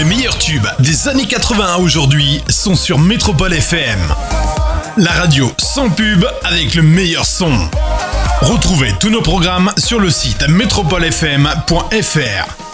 Les meilleurs tubes des années 80 à aujourd'hui sont sur Métropole FM. La radio sans pub avec le meilleur son. Retrouvez tous nos programmes sur le site metropolefm.fr.